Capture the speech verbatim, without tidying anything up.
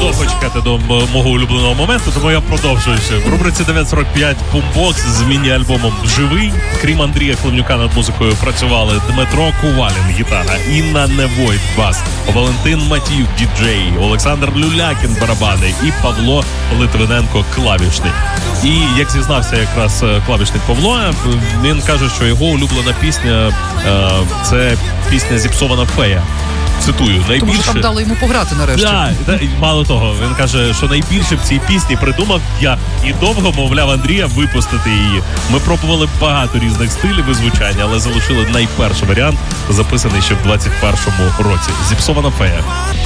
довго чекати до м- мого улюбленого моменту, тому я продовжую ще. В рубриці дев'ять сорок п'ять Boombox з міні-альбомом «Живий». Крім Андрія Климнюка над музикою працювали Дмитро Кувалін, гітара, Інна Невойт, бас, Валентин Матіюк, діджей, Олександр Люлякін, барабани і Павло Литвиненко, клавішний. І, як зізнався якраз клавішник Павло, він каже, що його улюблена пісня е, – це пісня «Зіпсована фея». Цитую, найбільше... Тому що там дали йому пограти нарешті. Да, да, і мало того, він каже, що найбільше в цій пісні придумав я і довго мовляв Андрія випустити її. Ми пробували багато різних стилів і звучання, але залишили найперший варіант, записаний ще в двадцять першому році. «Зіпсована фея».